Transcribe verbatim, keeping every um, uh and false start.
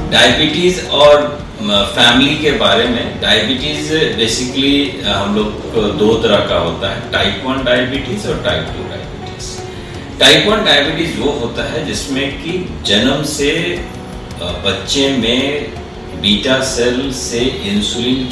Diabetes और family के बारे में, डायबिटीज़ बेसिकली हम लोग को दो तरह का होता है, टाइप वन डायबिटीज़ और type two diabetes. Type one diabetes वो होता है जिसमें कि जन्म से बच्चे में बीटा सेल से इंसुलिन